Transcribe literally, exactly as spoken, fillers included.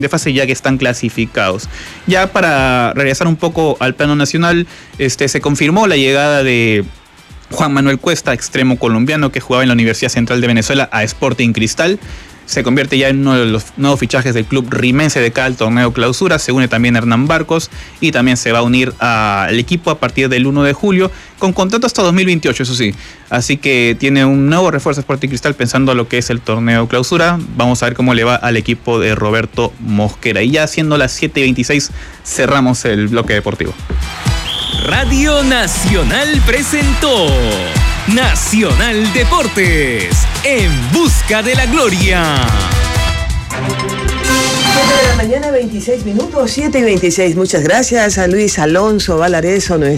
de fase ya que están clasificados. Ya para regresar un poco al plano nacional, este, se confirmó la llegada de Juan Manuel Cuesta, extremo colombiano que jugaba en la Universidad Central de Venezuela, a Sporting Cristal. Se convierte ya en uno de los nuevos fichajes del club rimense de cara al torneo Clausura. Se une también Hernán Barcos y también se va a unir al equipo a partir del uno de julio, con contrato hasta dos mil veintiocho, eso sí. Así que tiene un nuevo refuerzo Sporting Cristal pensando a lo que es el torneo Clausura. Vamos a ver cómo le va al equipo de Roberto Mosquera. Y ya siendo las siete y veintiséis, cerramos el bloque deportivo. Radio Nacional presentó Nacional Deportes, en busca de la gloria. siete de la mañana, veintiséis minutos, siete y veintiséis. Muchas gracias a Luis Alonso Valareso, nuestro